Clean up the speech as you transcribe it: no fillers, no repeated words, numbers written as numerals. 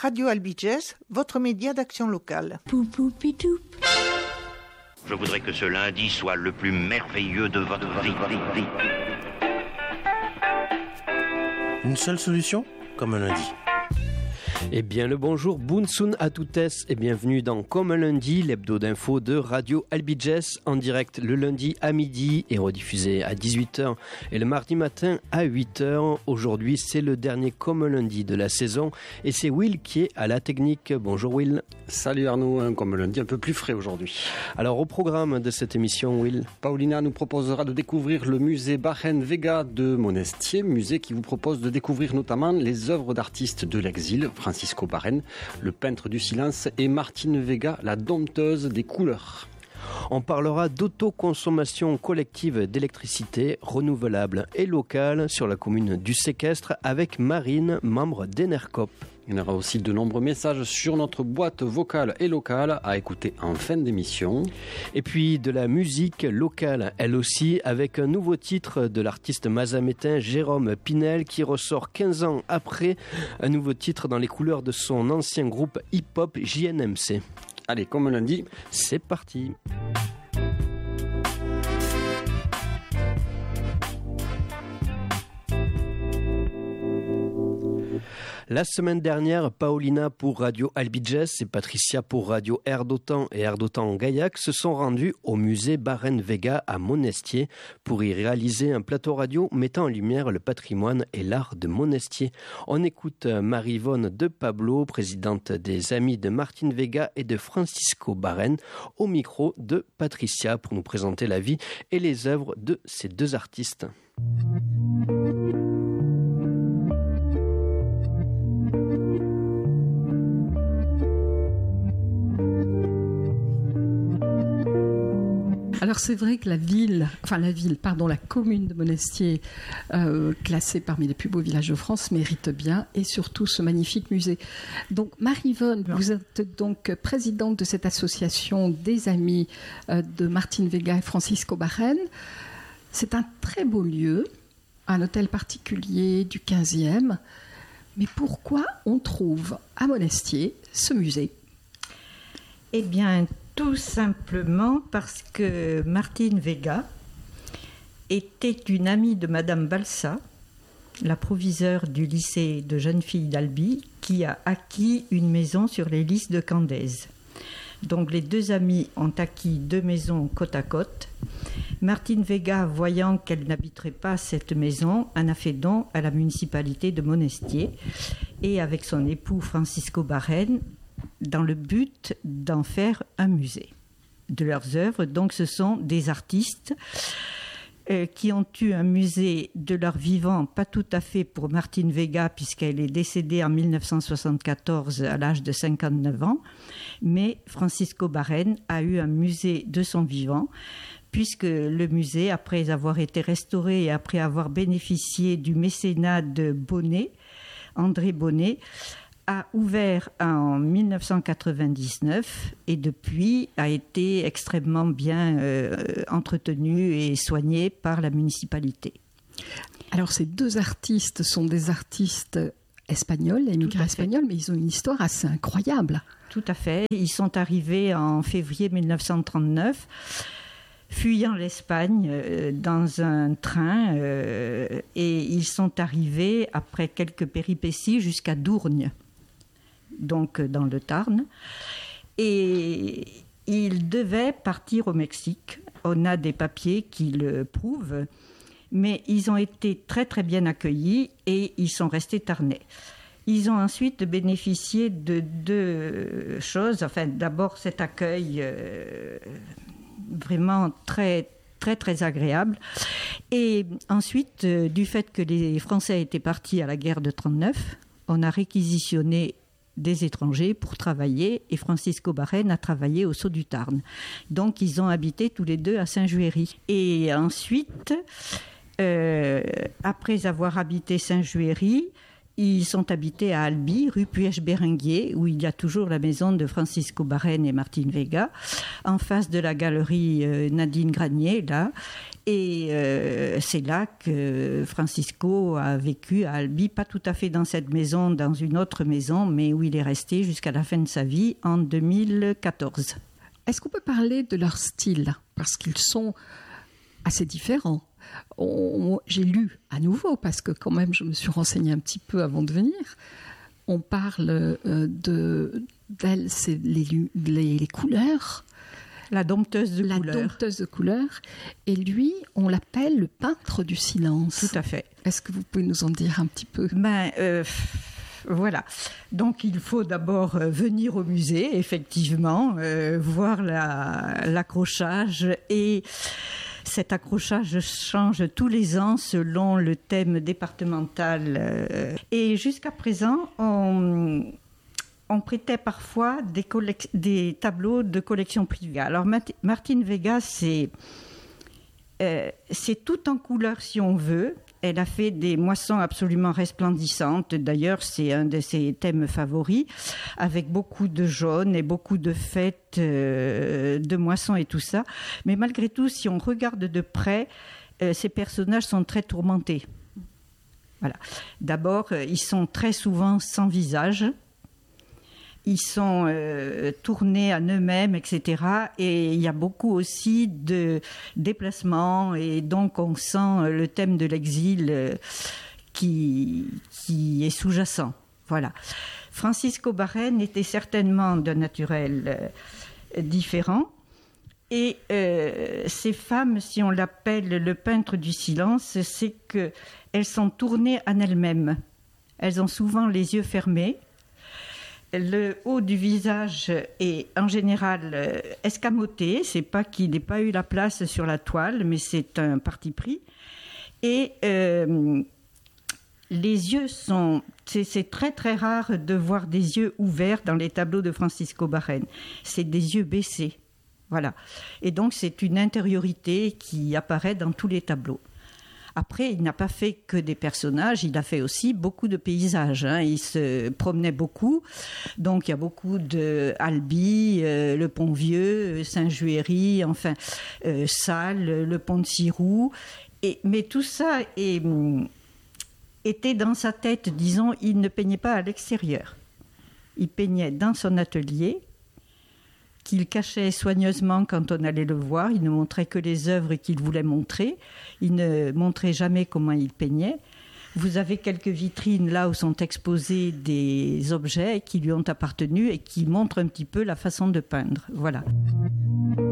Radio Albi-Jazz, votre média d'action locale. Je voudrais que ce lundi soit le plus merveilleux de votre vie. Une seule solution, comme un lundi. Eh bien le bonjour, Bounsoun à toutes et bienvenue dans Comme un lundi, l'hebdo d'info de Radio Albi-Jazz en direct le lundi à midi et rediffusé à 18h et le mardi matin à 8h. Aujourd'hui c'est le dernier Comme un lundi de la saison et c'est Will qui est à la technique. Bonjour Will. Salut Arnaud, Comme un lundi un peu plus frais aujourd'hui. Alors au programme de cette émission, Will, Paulina nous proposera de découvrir le musée Barren Vega de Monestier, musée qui vous propose de découvrir notamment les œuvres d'artistes de l'exil, Francisco Barren, le peintre du silence, et Martine Vega, la dompteuse des couleurs. On parlera d'autoconsommation collective d'électricité renouvelable et locale sur la commune du Séquestre avec Marine, membre d'Enercop. Il y aura aussi de nombreux messages sur notre boîte vocale et locale à écouter en fin d'émission. Et puis de la musique locale, elle aussi, avec un nouveau titre de l'artiste mazamétain Jérôme Pinel qui ressort 15 ans après un nouveau titre dans les couleurs de son ancien groupe hip-hop JNMC. Allez, comme lundi, c'est parti. La semaine dernière, Paulina pour Radio Albi-Jazz et Patricia pour Radio Air d'Otan et Air d'Otan Gaillac se sont rendus au musée Barren Vega à Monestier pour y réaliser un plateau radio mettant en lumière le patrimoine et l'art de Monestier. On écoute Marie-Yvonne de Pablo, présidente des Amis de Martine Vega et de Francisco Barren, au micro de Patricia pour nous présenter la vie et les œuvres de ces deux artistes. Alors c'est vrai que la commune de Monestier, classée parmi les plus beaux villages de France, mérite bien, et surtout ce magnifique musée. Donc Marie-Yvonne, vous êtes donc présidente de cette association des Amis de Martine Vega et Francisco Barren. C'est un très beau lieu, un hôtel particulier du 15e. Mais pourquoi on trouve à Monestier ce musée ? Eh bien, tout simplement parce que Martine Vega était une amie de Madame Balsa, la proviseure du lycée de jeunes filles d'Albi, qui a acquis une maison sur les lys de Candaise. Donc les deux amies ont acquis deux maisons côte à côte. Martine Vega, voyant qu'elle n'habiterait pas cette maison, en a fait don à la municipalité de Monestier et avec son époux Francisco Barren, dans le but d'en faire un musée de leurs œuvres. Donc ce sont des artistes qui ont eu un musée de leur vivant, pas tout à fait pour Martine Vega puisqu'elle est décédée en 1974 à l'âge de 59 ans, mais Francisco Barren a eu un musée de son vivant puisque le musée, après avoir été restauré et après avoir bénéficié du mécénat de Bonnet, André Bonnet, a ouvert en 1999 et depuis a été extrêmement bien entretenu et soigné par la municipalité. Alors ces deux artistes sont des artistes espagnols, émigrés espagnols, mais ils ont une histoire assez incroyable. Tout à fait. Ils sont arrivés en février 1939, fuyant l'Espagne dans un train et ils sont arrivés après quelques péripéties jusqu'à Dourgne, donc dans le Tarn, et ils devaient partir au Mexique. On a des papiers qui le prouvent, mais ils ont été très très bien accueillis et ils sont restés tarnais. Ils ont ensuite bénéficié de deux choses. Enfin, d'abord cet accueil vraiment très très très agréable, et ensuite du fait que les Français étaient partis à la guerre de 1939, on a réquisitionné des étrangers pour travailler, et Francisco Barren a travaillé au Saut du Tarn. Donc ils ont habité tous les deux à Saint-Juéry. Et ensuite, après avoir habité Saint-Juéry, ils sont habités à Albi, rue Puech-Béringuier, où il y a toujours la maison de Francisco Barren et Martine Vega, en face de la galerie Nadine Granier, là. Et c'est là que Francisco a vécu à Albi, pas tout à fait dans cette maison, dans une autre maison, mais où il est resté jusqu'à la fin de sa vie en 2014. Est-ce qu'on peut parler de leur style ? Parce qu'ils sont assez différents. J'ai lu à nouveau, parce que quand même je me suis renseignée un petit peu avant de venir. On parle d'elle, c'est les couleurs. La dompteuse de couleurs. La dompteuse de couleurs. Et lui, on l'appelle le peintre du silence. Tout à fait. Est-ce que vous pouvez nous en dire un petit peu ? Voilà. Donc, il faut d'abord venir au musée, effectivement, voir l'accrochage. Et cet accrochage change tous les ans selon le thème départemental. Et jusqu'à présent, on prêtait parfois des tableaux de collection privée. Alors, Martine Vega, c'est tout en couleur, si on veut. Elle a fait des moissons absolument resplendissantes. D'ailleurs, c'est un de ses thèmes favoris, avec beaucoup de jaune et beaucoup de fêtes, de moissons et tout ça. Mais malgré tout, si on regarde de près, ces personnages sont très tourmentés. Voilà. D'abord, ils sont très souvent sans visage. Ils sont tournés à eux-mêmes, etc. Et il y a beaucoup aussi de déplacements. Et donc, on sent le thème de l'exil qui est sous-jacent. Voilà. Francisco Barén était certainement d'un naturel différent. Et ces femmes, si on l'appelle le peintre du silence, c'est qu'elles sont tournées en elles-mêmes. Elles ont souvent les yeux fermés. Le haut du visage est en général escamoté. C'est pas qu'il n'ait pas eu la place sur la toile, mais c'est un parti pris. Et les yeux sont... C'est très très rare de voir des yeux ouverts dans les tableaux de Francisco Barén. C'est des yeux baissés. Voilà. Et donc c'est une intériorité qui apparaît dans tous les tableaux. Après, il n'a pas fait que des personnages, il a fait aussi beaucoup de paysages. Il se promenait beaucoup. Donc, il y a beaucoup de Albi, le Pont-Vieux, Saint-Juéry, enfin, Salles, le Pont de Cirou. Mais tout ça était dans sa tête, disons, il ne peignait pas à l'extérieur. Il peignait dans son atelier, qu'il cachait soigneusement quand on allait le voir. Il ne montrait que les œuvres qu'il voulait montrer. Il ne montrait jamais comment il peignait. Vous avez quelques vitrines là où sont exposés des objets qui lui ont appartenu et qui montrent un petit peu la façon de peindre. Voilà.